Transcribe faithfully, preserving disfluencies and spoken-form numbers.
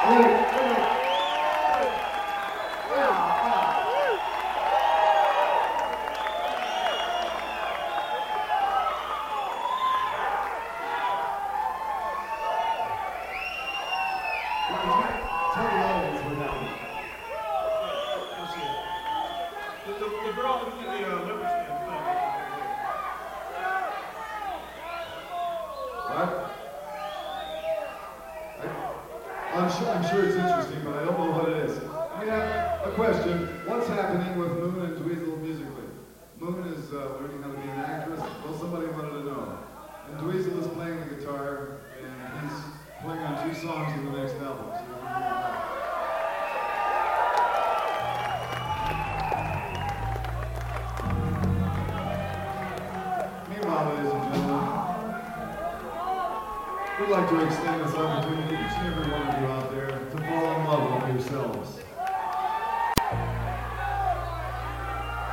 I'm sure, I'm sure it's interesting, but I don't know what it is. I mean, I, a question. What's happening with Moon and Dweezil musically? Moon is uh, learning how to be an actress. Well, somebody wanted to know. And Dweezil is playing the guitar, and he's playing on two songs in the next album. So meanwhile, ladies and gentlemen, we'd like to extend this opportunity to each and every one of you out there to fall in love with yourselves.